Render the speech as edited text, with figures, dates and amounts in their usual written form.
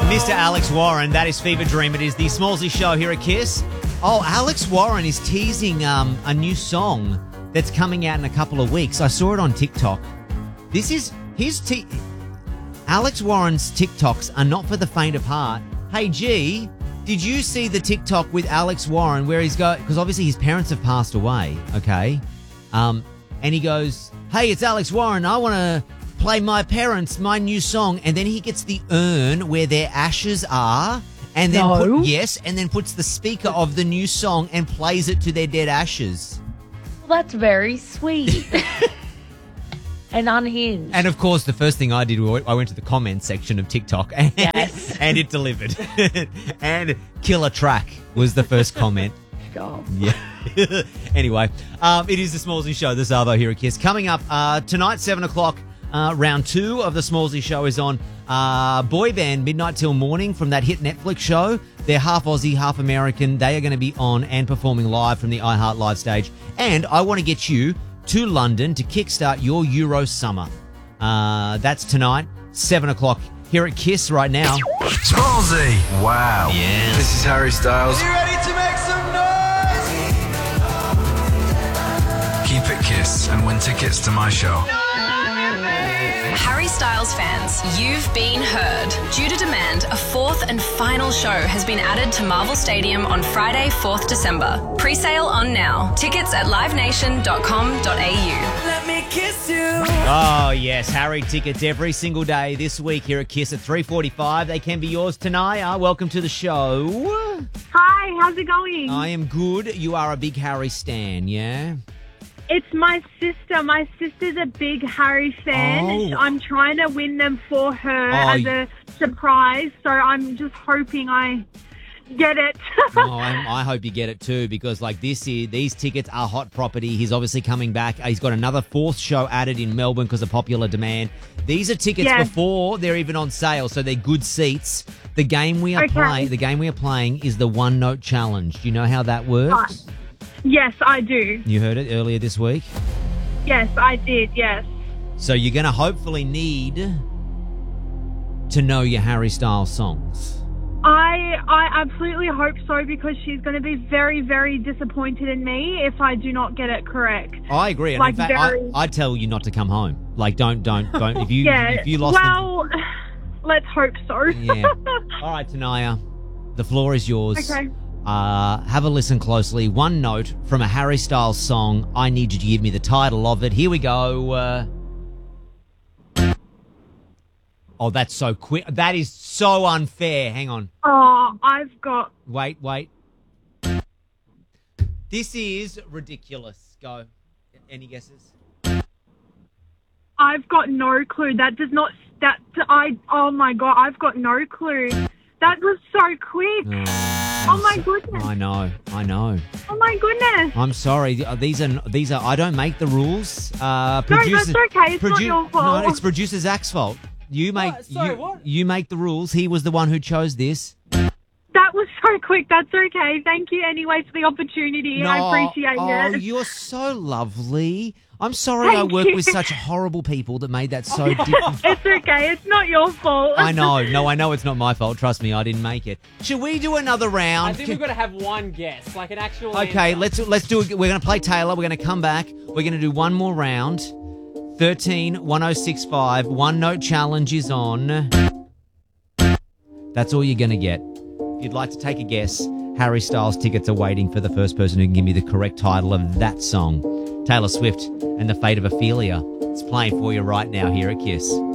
Mr. Alex Warren, that is Fever Dream. It is the Smallsy Show here at Kiss. Oh, Alex Warren is teasing a new song that's coming out in a couple of weeks. I saw it on TikTok. This is Alex Warren's TikToks are not for the faint of heart. Hey, G, did you see the TikTok with Alex Warren where he's because obviously his parents have passed away, okay? And he goes, hey, it's Alex Warren. I want to play my parents my new song. And then he gets the urn where their ashes are. And then puts the speaker of the new song and plays it to their dead ashes. Well, that's very sweet. And unhinged. And of course, the first thing I did, I went to the comments section of TikTok and, and it delivered. And killer track was the first comment. God. Yeah. Anyway, it is the Smallsy Show, the Zavo here at Kiss. Coming up tonight, 7 o'clock, round 2 of the Smallsy Show is on. Boy band Midnight Till Morning from that hit Netflix show. They're half Aussie, half American. They are going to be on and performing live from the iHeart Live stage. And I want to get you to London to kickstart your Euro summer. That's tonight, 7 o'clock here at Kiss right now. Smallsy. Wow. Yeah. This is Harry Styles. Are you ready to make some noise? Keep it Kiss and win tickets to my show. Harry Styles fans, you've been heard. Due to demand, a fourth and final show has been added to Marvel Stadium on Friday, 4th December. Pre-sale on now. Tickets at livenation.com.au. Let me kiss you. Oh, yes. Harry tickets every single day this week here at Kiss at 3:45. They can be yours tonight. Welcome to the show. Hi, how's it going? I am good. You are a big Harry stan, yeah? It's my sister. My sister's a big Harry fan. Oh. I'm trying to win them for her as a surprise, so I'm just hoping I get it. I hope you get it too, because like these tickets are hot property. He's obviously coming back. He's got another fourth show added in Melbourne because of popular demand. These are tickets before they're even on sale, so they're good seats. The game we are playing is the One Note Challenge. Do you know how that works? Yes, I do. You heard it earlier this week? Yes, I did, yes. So you're going to hopefully need to know your Harry Styles songs. I absolutely hope so, because she's going to be very, very disappointed in me if I do not get it correct. I agree. And like in fact, I'd tell you not to come home. Like, don't. If you lost let's hope so. Yeah. All right, Tanaya, the floor is yours. Okay. Have a listen closely. One note from a Harry Styles song. I need you to give me the title of it. Here we go. Oh, that's so quick. That is so unfair. Hang on. Oh, I've got... Wait. This is ridiculous. Go. Any guesses? I've got no clue. Oh my God, I've got no clue. That was so quick. Oh my goodness. I know. Oh my goodness. I'm sorry. These are. I don't make the rules. No, that's okay. It's not your fault. No, it's producer Zach's fault. You make you make the rules. He was the one who chose this. That was so quick. That's okay. Thank you anyway for the opportunity. I appreciate it. Oh, you're so lovely. I'm sorry I work with such horrible people that made that so difficult. It's okay. It's not your fault. I know. No, I know it's not my fault. Trust me, I didn't make it. Should we do another round? I think we've got to have one guess, like an actual Okay, answer. let's do it. We're going to play Taylor. We're going to come back. We're going to do one more round. 13-1065. One Note Challenge is on. That's all you're going to get. If you'd like to take a guess, Harry Styles tickets are waiting for the first person who can give me the correct title of that song. Taylor Swift and the Fate of Ophelia. It's playing for you right now here at Kiss.